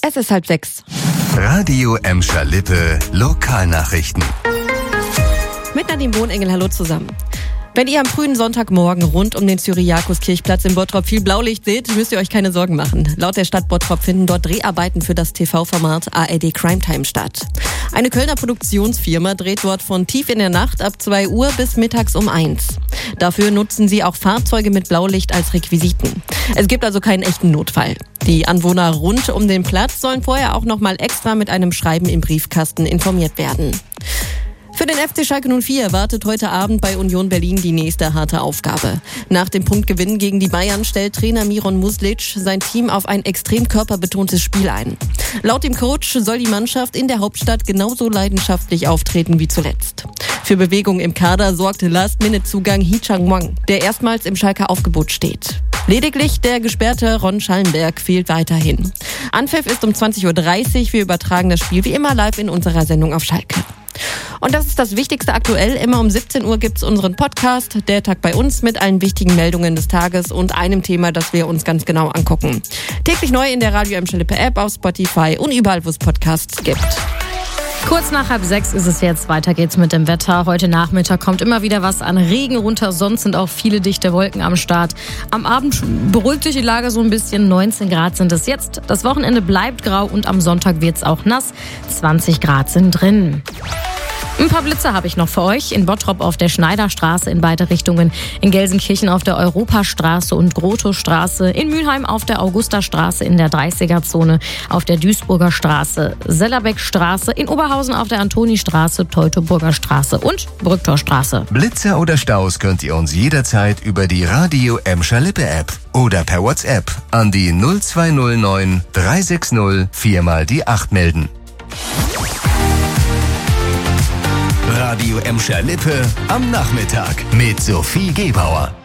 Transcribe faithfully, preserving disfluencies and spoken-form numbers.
Es ist halb sechs. Radio Emscher Lippe Lokalnachrichten. Mit Nadine Bohnengel, hallo zusammen. Wenn ihr am frühen Sonntagmorgen rund um den Cyriakus-Kirchplatz in Bottrop viel Blaulicht seht, müsst ihr euch keine Sorgen machen. Laut der Stadt Bottrop finden dort Dreharbeiten für das T V-Format A R D Crime Time statt. Eine Kölner Produktionsfirma dreht dort von tief in der Nacht ab zwei Uhr bis mittags um eins. Dafür nutzen sie auch Fahrzeuge mit Blaulicht als Requisiten. Es gibt also keinen echten Notfall. Die Anwohner rund um den Platz sollen vorher auch noch mal extra mit einem Schreiben im Briefkasten informiert werden. Für den F C Schalke null vier wartet heute Abend bei Union Berlin die nächste harte Aufgabe. Nach dem Punktgewinn gegen die Bayern stellt Trainer Miron Muslic sein Team auf ein extrem körperbetontes Spiel ein. Laut dem Coach soll die Mannschaft in der Hauptstadt genauso leidenschaftlich auftreten wie zuletzt. Für Bewegung im Kader sorgte Last-Minute-Zugang Hee Chang-won, der erstmals im Schalker Aufgebot steht. Lediglich der gesperrte Ron Schallenberg fehlt weiterhin. Anpfiff ist um zwanzig Uhr dreißig. Wir übertragen das Spiel wie immer live in unserer Sendung auf Schalke. Und das ist das Wichtigste aktuell. Immer um siebzehn Uhr gibt's unseren Podcast, der Tag bei uns, mit allen wichtigen Meldungen des Tages und einem Thema, das wir uns ganz genau angucken. Täglich neu in der Radio Emscher Lippe App, auf Spotify und überall, wo es Podcasts gibt. Kurz nach halb sechs ist es jetzt. Weiter geht's mit dem Wetter. Heute Nachmittag kommt immer wieder was an Regen runter. Sonst sind auch viele dichte Wolken am Start. Am Abend beruhigt sich die Lage so ein bisschen. neunzehn Grad sind es jetzt. Das Wochenende bleibt grau und am Sonntag wird's auch nass. zwanzig Grad sind drin. Ein paar Blitze habe ich noch für euch. In Bottrop auf der Schneiderstraße in beide Richtungen. In Gelsenkirchen auf der Europastraße und Grotowstraße. In Mülheim auf der Augustastraße in der dreißiger-Zone. Auf der Duisburger Straße, Sellerbeckstraße. In Oberhausen auf der Antonistraße, Teutoburger Straße und Brücktorstraße. Blitze oder Staus könnt ihr uns jederzeit über die Radio Emscher Lippe App oder per WhatsApp an die null zwei null neun drei sechs null vier mal die acht melden. Radio Emscher Lippe am Nachmittag mit Sophie Gebauer.